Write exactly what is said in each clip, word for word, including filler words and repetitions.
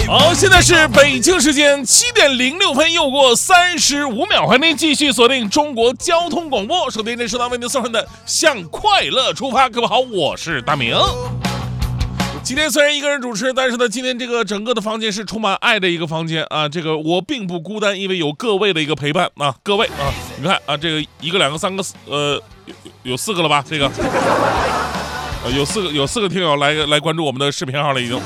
好，现在是北京时间七点零六分，又过三十五秒，欢迎您继续锁定中国交通广播，收听这是为您送上的向快乐出发。各位好，我是大明。今天虽然一个人主持，但是呢，今天这个整个的房间是充满爱的一个房间啊。这个我并不孤单，因为有各位的一个陪伴啊。各位啊，你看啊，这个一个、两个、三个，呃，有有四个了吧？这个。呃、有四个有四个听友来来关注我们的视频号了，已经。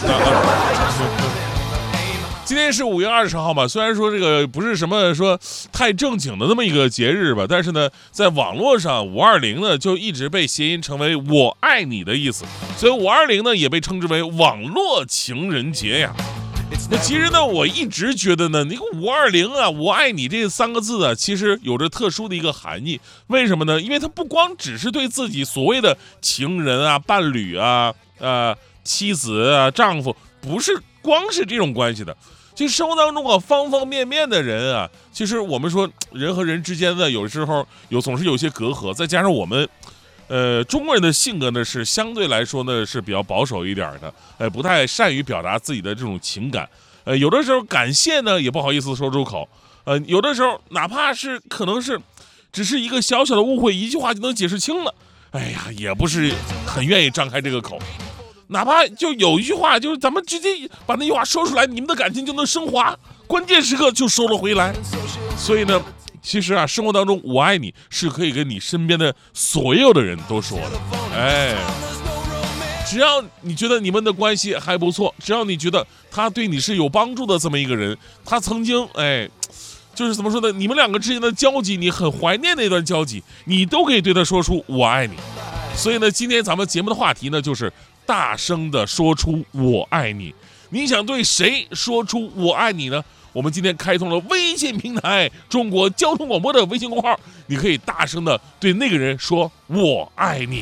今天是五月二十号嘛，虽然说这个不是什么说太正经的那么一个节日吧，但是呢，在网络上五二零呢就一直被谐音成为我爱你的意思，所以五二零呢也被称之为网络情人节呀。那其实呢，我一直觉得呢，那个五二零啊，我爱你这三个字啊，其实有着特殊的一个含义。为什么呢？因为它不光只是对自己所谓的情人啊、伴侣啊、呃妻子啊、丈夫，不是光是这种关系的。其实生活当中啊，方方面面的人啊，其实我们说人和人之间呢，有时候有总是有些隔阂，再加上我们。呃，中国人的性格呢是相对来说呢是比较保守一点的，呃，不太善于表达自己的这种情感，呃，有的时候感谢呢也不好意思说出口，呃，有的时候哪怕是可能是只是一个小小的误会，一句话就能解释清了，哎呀，也不是很愿意张开这个口，哪怕就有一句话，就是咱们直接把那句话说出来，你们的感情就能升华，关键时刻就收了回来，所以呢。其实啊，生活当中我爱你是可以跟你身边的所有的人都说的，哎，只要你觉得你们的关系还不错，只要你觉得他对你是有帮助的这么一个人，他曾经哎，就是怎么说呢，你们两个之间的交集，你很怀念那段交集，你都可以对他说出我爱你。所以呢，今天咱们节目的话题呢，就是大声的说出我爱你。你想对谁说出我爱你呢？我们今天开通了微信平台中国交通广播的微信公号，你可以大声的对那个人说我爱你。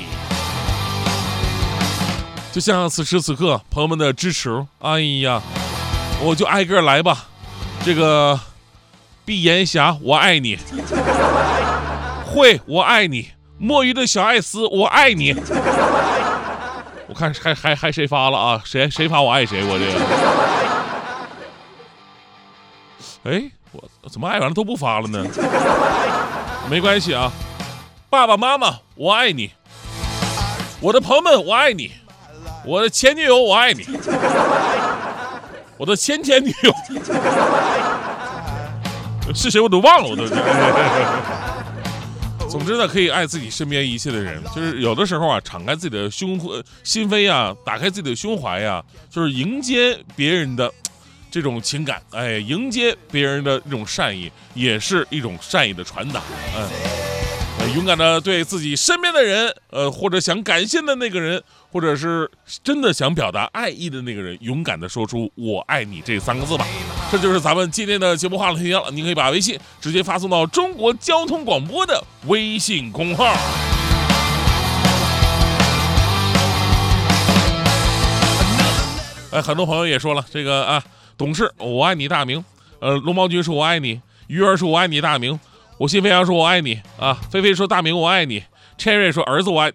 就像此时此刻朋友们的支持，哎呀，我就挨个来吧。这个碧岩霞我爱你，慧我爱你，墨鱼的小艾斯我爱你。我看还还还谁发了啊？谁谁发我爱谁？我这个。哎，我怎么爱完了都不发了呢？没关系啊，爸爸妈妈我爱你，我的朋友们我爱你，我的前女友我爱你，我的前前女友是谁我都忘了，我都。总之呢，可以爱自己身边一切的人，就是有的时候啊，敞开自己的胸心扉啊，打开自己的胸怀啊，就是迎接别人的。这种情感，哎，迎接别人的这种善意，也是一种善意的传达。嗯，呃、勇敢的对自己身边的人，呃，或者想感谢的那个人，或者是真的想表达爱意的那个人，勇敢的说出“我爱你”这三个字吧。这就是咱们今天的节目话题了。你可以把微信直接发送到中国交通广播的微信公号。哎，很多朋友也说了这个啊。董事，我爱你大明。呃，龙毛君说我爱你，鱼儿说我爱你大明，我心飞扬说我爱你啊，菲菲说大明我爱你 ，Cherry 说儿子我爱。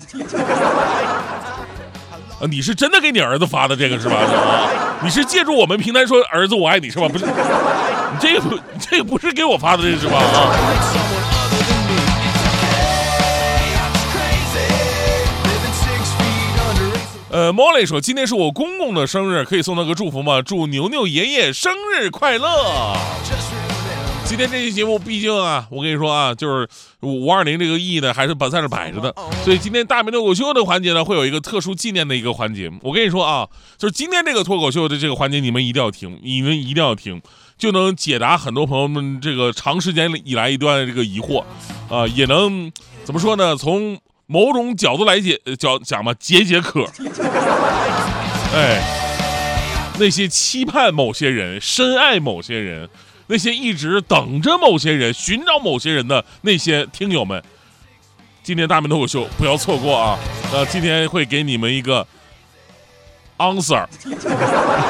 啊，你是真的给你儿子发的这个是吧？你是借助我们平台说儿子我爱你是吧？不是，你这个不这个不是给我发的这是吧？啊。呃 ，Molly 说今天是我公公的生日，可以送他个祝福吗？祝牛牛爷爷生日快乐。今天这期节目毕竟啊，我跟你说啊，就是五二零这个意义呢，还是摆在这摆着的。所以今天大明脱口秀的环节呢，会有一个特殊纪念的一个环节。我跟你说啊，就是今天这个脱口秀的这个环节，你们一定要听，你们一定要听，就能解答很多朋友们这个长时间以来一段这个疑惑，啊、呃，也能怎么说呢？从某种角度来解讲讲嘛，解解渴。哎，那些期盼某些人、深爱某些人，那些一直等着某些人、寻找某些人的那些听友们，今天大明脱口秀不要错过啊！呃，今天会给你们一个 answer。